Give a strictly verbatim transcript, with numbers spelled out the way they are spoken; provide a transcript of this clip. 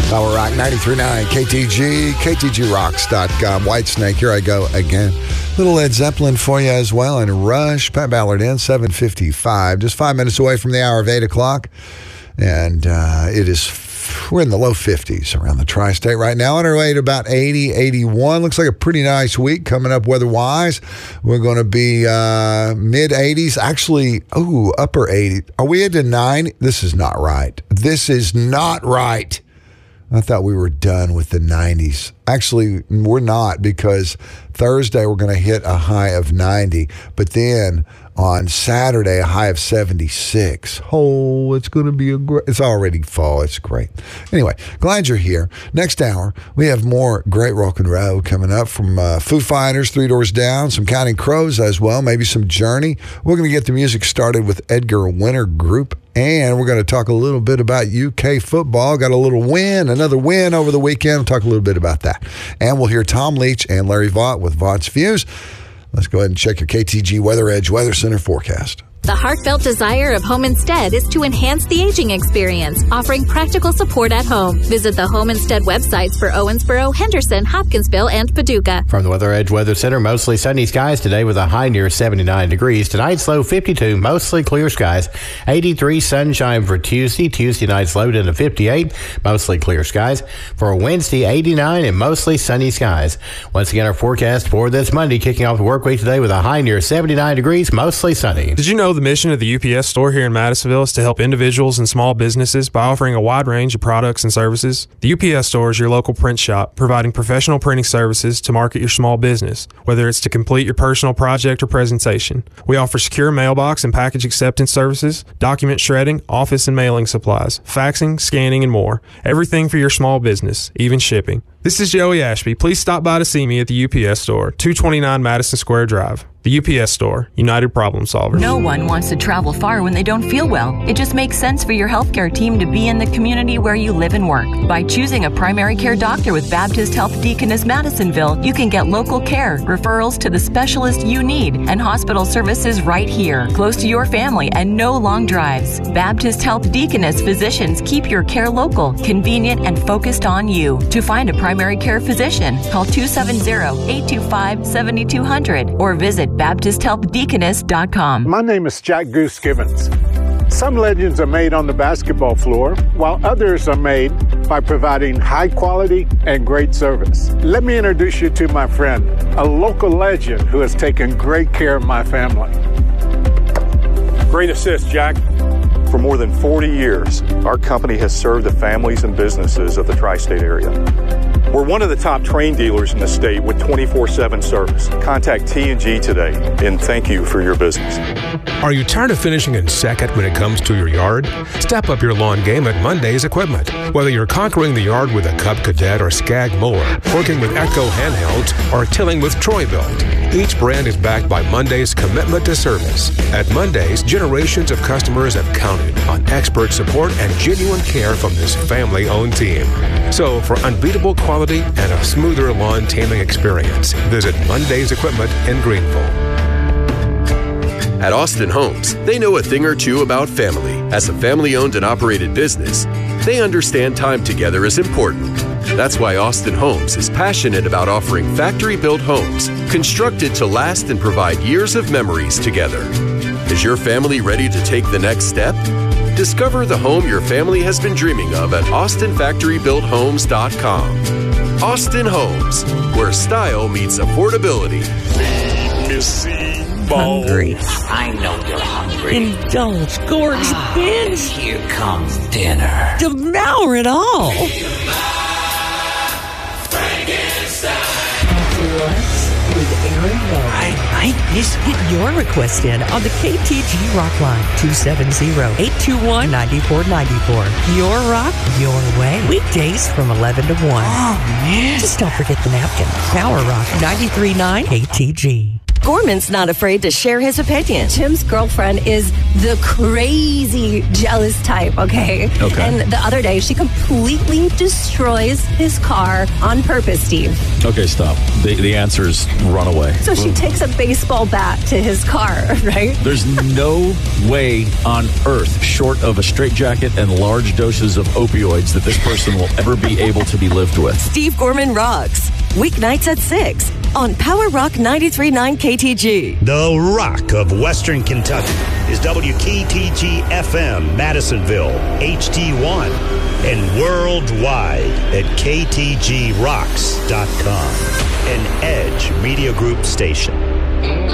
Power Rock ninety-three point nine, K T G, K T G rocks dot com. Whitesnake, here I go again. Little Led Zeppelin for you as well. And Rush, Pat Ballard in, seven fifty-five. Just five minutes away from the hour of eight o'clock. And uh, it is, we're in the low fifties around the tri-state right now. On our way to about eighty, eighty-one. Looks like a pretty nice week coming up weather-wise. We're going to be uh, mid-eighties. Actually, ooh, upper eighties. Are we into nine? This is not right. This is not right. I thought we were done with the nineties. Actually, we're not, because Thursday we're going to hit a high of ninety. But then on Saturday, a high of seventy-six. Oh, it's going to be a great, it's already fall. It's great. Anyway, glad you're here. Next hour, we have more great rock and roll coming up from uh, Foo Fighters, Three Doors Down, some Counting Crows as well, maybe some Journey. We're going to get the music started with Edgar Winter Group. And we're going to talk a little bit about U K football. Got a little win, another win over the weekend. We'll talk a little bit about that. And we'll hear Tom Leach and Larry Vaught with Vaught's Views. Let's go ahead and check your K T G Weather Edge Weather Center forecast. The heartfelt desire of Home Instead is to enhance the aging experience, offering practical support at home. Visit the Home Instead websites for Owensboro, Henderson, Hopkinsville, and Paducah. From the Weather Edge Weather Center, mostly sunny skies today with a high near seventy-nine degrees. Tonight's low fifty-two, mostly clear skies. eighty-three sunshine for Tuesday. Tuesday night's low down to fifty-eight, mostly clear skies. For Wednesday, eighty-nine and mostly sunny skies. Once again, our forecast for this Monday, kicking off the work week today with a high near seventy-nine degrees, mostly sunny. Did you know the mission of the U P S store here in Madisonville is to help individuals and small businesses by offering a wide range of products and services? The U P S store is your local print shop, providing professional printing services to market your small business, whether it's to complete your personal project or presentation. We offer secure mailbox and package acceptance services, document shredding, office and mailing supplies, faxing, scanning, and more. Everything for your small business, even shipping. This is Joey Ashby. Please stop by to see me at the U P S store, two twenty-nine Madison Square Drive. The U P S store, United Problem Solvers. No one wants to travel far when they don't feel well. It just makes sense for your healthcare team to be in the community where you live and work. By choosing a primary care doctor with Baptist Health Deaconess Madisonville, you can get local care, referrals to the specialist you need, and hospital services right here, close to your family and no long drives. Baptist Health Deaconess physicians keep your care local, convenient, and focused on you. To find a primary care physician, call two seven zero, eight two five, seven two zero zero or visit Baptist Health Deaconess dot com. My name is Jack Goose Gibbons. Some legends are made on the basketball floor, while others are made by providing high quality and great service. Let me introduce you to my friend, a local legend who has taken great care of my family. Great assist, Jack. For more than forty years, our company has served the families and businesses of the tri-state area. We're one of the top train dealers in the state with twenty-four seven service. Contact T and G today, and thank you for your business. Are you tired of finishing in second when it comes to your yard? Step up your lawn game at Monday's Equipment. Whether you're conquering the yard with a Cub Cadet or Skag mower, working with Echo handhelds, or tilling with Troy-Bilt, each brand is backed by Monday's commitment to service. At Monday's, generations of customers have counted on expert support and genuine care from this family-owned team. So, for unbeatable quality and a smoother lawn taming experience, visit Monday's Equipment in Greenville. At Austin Homes, they know a thing or two about family. As a family-owned and operated business, they understand time together is important. That's why Austin Homes is passionate about offering factory-built homes, constructed to last and provide years of memories together. Is your family ready to take the next step? Discover the home your family has been dreaming of at austin factory built homes dot com. Austin Homes, where style meets affordability. Missy Ball. Hungry. I know you're hungry. Indulge, gorge, Ah, binge. Here comes dinner. Devour it all. With Aaron Lowe. I, I miss Get your request in on the K T G Rock Line, two seven zero, eight two one, nine four nine four. Your rock, your way. Weekdays from eleven to one. Oh, man. Just don't forget the napkin. Power Rock ninety-three point nine K T G. Gorman's not afraid to share his opinion. Tim's girlfriend is the crazy jealous type, okay? Okay. And the other day, she completely destroys his car on purpose, Steve. Okay, stop. The, the answer is run away. So she takes a baseball bat to his car, right? There's no way on earth, short of a straitjacket and large doses of opioids, that this person will ever be able to be lived with. Steve Gorman Rocks. Weeknights at six on Power Rock ninety-three point nine K T G. The Rock of Western Kentucky is W K T G F M, Madisonville, H D one, and worldwide at K T G rocks dot com, an Edge Media Group station.